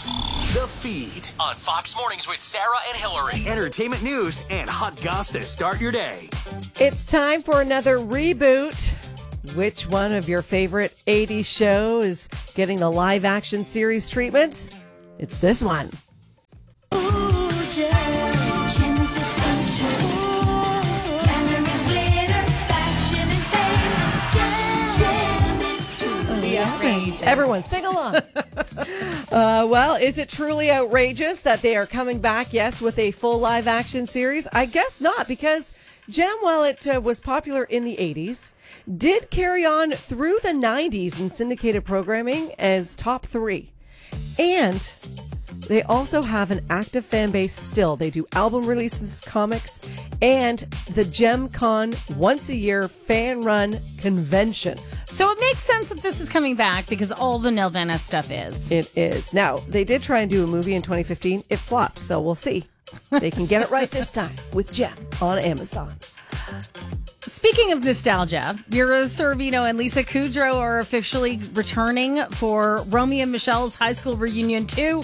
The Feed on Fox Mornings with Sarah and Hillary. Entertainment news and hot goss to start your day. It's time for another reboot. Which one of your favorite 80s show is getting the live action series treatment? It's this one. Everyone sing along. Well, is it truly outrageous that they are coming back, yes, with a full live action series? I guess not, because Gem, while it was popular in the 80s, did carry on through the 90s in syndicated programming as top 3. And they also have an active fan base still. They do album releases, comics, and the GemCon once-a-year fan-run convention. So it makes sense that this is coming back because all the Nelvana stuff is. It is. Now, they did try and do a movie in 2015. It flopped, so we'll see. They can get it right this time with Gem on Amazon. Speaking of nostalgia, Mira Sorvino and Lisa Kudrow are officially returning for Romy and Michelle's High School Reunion 2.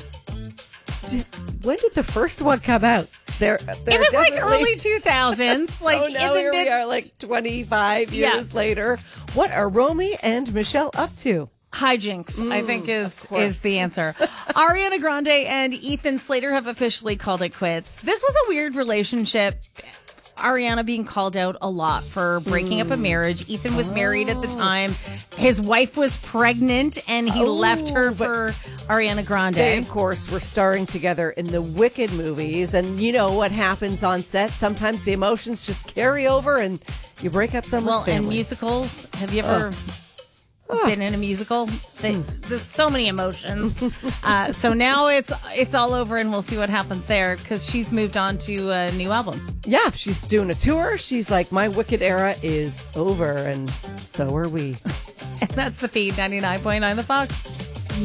When did the first one come out? It was like early 2000s. Like, so now here we are, like 25 years later. What are Romy and Michelle up to? Hijinks, I think, is the answer. Ariana Grande and Ethan Slater have officially called it quits. This was a weird relationship. Ariana being called out a lot for breaking up a marriage. Ethan was married at the time. His wife was pregnant, and he left her for Ariana Grande. They, of course, were starring together in the Wicked movies, and you know what happens on set. Sometimes the emotions just carry over, and you break up someone's family. And musicals. Have you ever been in a musical? There's so many emotions. So now it's all over, and we'll see what happens there because she's moved on to a new album. Yeah, she's doing a tour. She's like, my Wicked era is over, and so are we. And that's the Feed, 99.9 The Fox.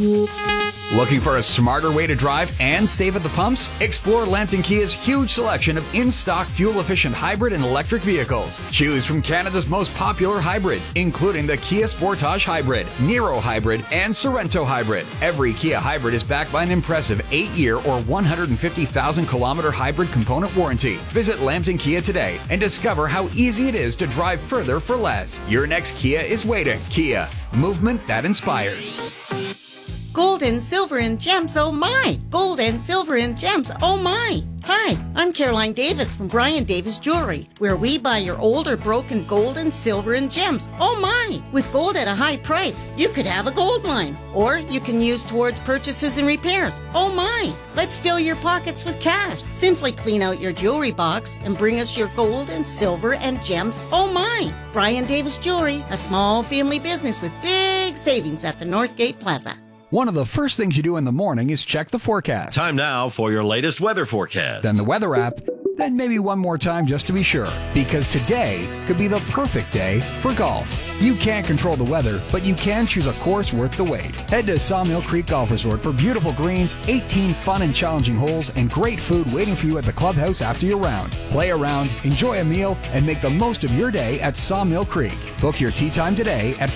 Looking for a smarter way to drive and save at the pumps? Explore Lambton Kia's huge selection of in-stock fuel-efficient hybrid and electric vehicles. Choose from Canada's most popular hybrids, including the Kia Sportage Hybrid, Niro Hybrid, and Sorento Hybrid. Every Kia hybrid is backed by an impressive 8-year or 150,000-kilometer hybrid component warranty. Visit Lambton Kia today and discover how easy it is to drive further for less. Your next Kia is waiting. Kia, movement that inspires. Gold and silver and gems, oh my! Gold and silver and gems, oh my! Hi, I'm Caroline Davis from Brian Davis Jewelry, where we buy your old or broken gold and silver and gems, oh my! With gold at a high price, you could have a gold mine, or you can use towards purchases and repairs, oh my! Let's fill your pockets with cash. Simply clean out your jewelry box and bring us your gold and silver and gems, oh my! Brian Davis Jewelry, a small family business with big savings at the Northgate Plaza. One of the first things you do in the morning is check the forecast. Time now for your latest weather forecast. Then the weather app, then maybe one more time just to be sure. Because today could be the perfect day for golf. You can't control the weather, but you can choose a course worth the wait. Head to Sawmill Creek Golf Resort for beautiful greens, 18 fun and challenging holes, and great food waiting for you at the clubhouse after your round. Play around, enjoy a meal, and make the most of your day at Sawmill Creek. Book your tee time today at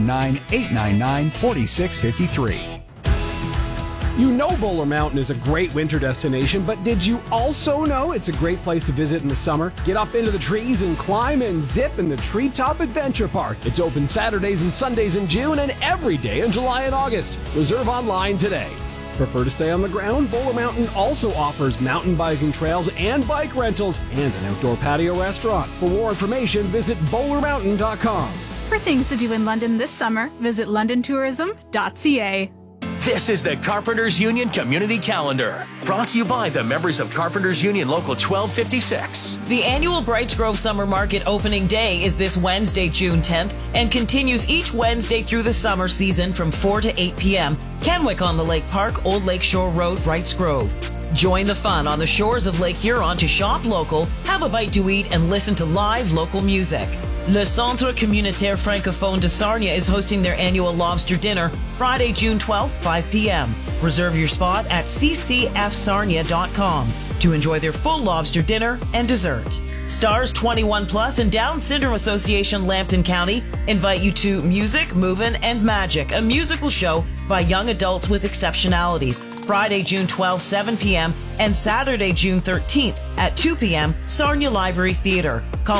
519-899-4653. You know Bowler Mountain is a great winter destination, but did you also know it's a great place to visit in the summer? Get up into the trees and climb and zip in the Treetop Adventure Park. It's open Saturdays and Sundays in June and every day in July and August. Reserve online today. Prefer to stay on the ground? Bowler Mountain also offers mountain biking trails and bike rentals and an outdoor patio restaurant. For more information, visit bowlermountain.com. For things to do in London this summer, visit londontourism.ca. This is the Carpenters Union Community Calendar, brought to you by the members of Carpenters Union Local 1256. The annual Brights Grove Summer Market opening day is this Wednesday, June 10th, and continues each Wednesday through the summer season from 4 to 8 p.m. Kenwick on the Lake Park, Old Lake Shore Road, Brights Grove. Join the fun on the shores of Lake Huron to shop local, have a bite to eat, and listen to live local music. Le Centre Communautaire Francophone de Sarnia is hosting their annual lobster dinner Friday, June 12th, 5 p.m. Reserve your spot at ccfsarnia.com to enjoy their full lobster dinner and dessert. Stars 21 Plus and Down Syndrome Association Lambton County invite you to Music, Movin' and Magic, a musical show by young adults with exceptionalities. Friday, June 12th, 7 p.m. and Saturday, June 13th at 2 p.m. Sarnia Library Theatre. Call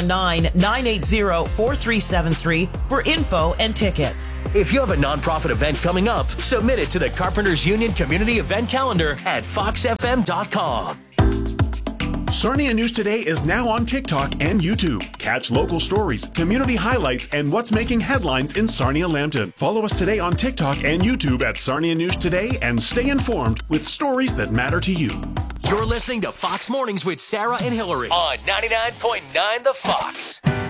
519-980-4373 for info and tickets. If you have a nonprofit event coming up, submit it to the Carpenters Union Community Event Calendar at foxfm.com. Sarnia News Today is now on TikTok and YouTube. Catch local stories, community highlights, and what's making headlines in Sarnia-Lambton. Follow us today on TikTok and YouTube at Sarnia News Today and stay informed with stories that matter to you. You're listening to Fox Mornings with Sarah and Hillary on 99.9 The Fox.